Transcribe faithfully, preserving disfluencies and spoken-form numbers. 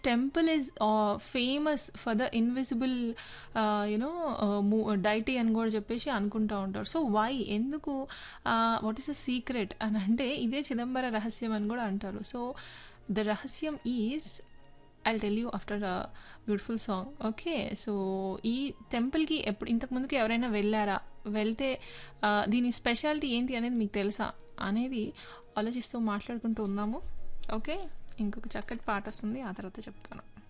Temple is famous for the invisible you know deity అని కూడా చెప్పేసి అనుకుంటూ ఉంటారు. సో వై ఎందుకు, వాట్ ఈస్ ద సీక్రెట్ అని అంటే ఇదే చిదంబర రహస్యం అని కూడా అంటారు. సో ద రహస్యం is I tell you after a beautiful song. Okay, so ఈ టెంపుల్కి ఎప్పుడు ఇంతకుముందుకు ఎవరైనా వెళ్ళారా, వెళ్తే ఆ, దీని స్పెషాలిటీ ఏంటి అనేది మీకు తెలుసా అనేది ఆలోచిస్తూ మాట్లాడుకుంటూ ఉందాము. ఓకే, ఇంకొక చక్కటి పాట వస్తుంది, ఆ తర్వాత చెప్తాను.